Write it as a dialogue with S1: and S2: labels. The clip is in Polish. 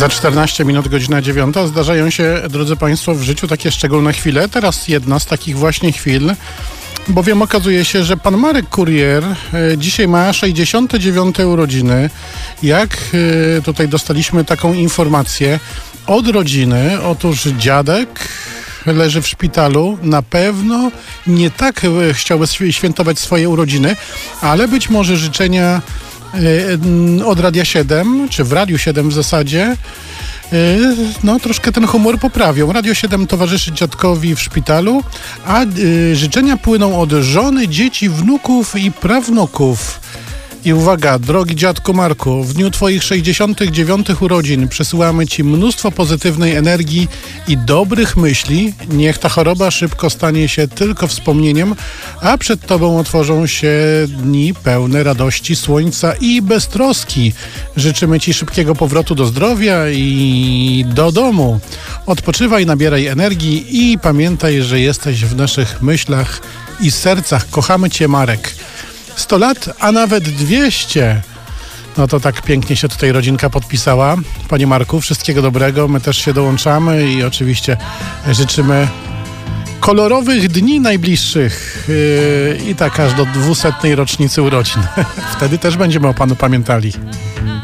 S1: Za 14 minut, godzina 9. Zdarzają się, drodzy Państwo, w życiu takie szczególne chwile. Teraz jedna z takich właśnie chwil, bowiem okazuje się, że pan Marek Kurier dzisiaj ma 69 urodziny. Jak tutaj dostaliśmy taką informację od rodziny, otóż dziadek leży w szpitalu, na pewno nie tak chciałby świętować swoje urodziny, ale być może życzenia od Radia 7, czy w Radiu 7 w zasadzie, no troszkę ten humor poprawią. Radio 7 towarzyszy dziadkowi w szpitalu, a życzenia płyną od żony, dzieci, wnuków i prawnuków. I uwaga, drogi dziadku Marku, w dniu Twoich 69 urodzin przesyłamy Ci mnóstwo pozytywnej energii i dobrych myśli. Niech ta choroba szybko stanie się tylko wspomnieniem, a przed Tobą otworzą się dni pełne radości, słońca i beztroski. Życzymy Ci szybkiego powrotu do zdrowia i do domu. Odpoczywaj, nabieraj energii i pamiętaj, że jesteś w naszych myślach i sercach. Kochamy Cię, Marek. 100 lat, a nawet 200. No to tak pięknie się tutaj rodzinka podpisała. Panie Marku, wszystkiego dobrego. My też się dołączamy i oczywiście życzymy kolorowych dni najbliższych i tak aż do 200. rocznicy urodzin. Wtedy też będziemy o Panu pamiętali.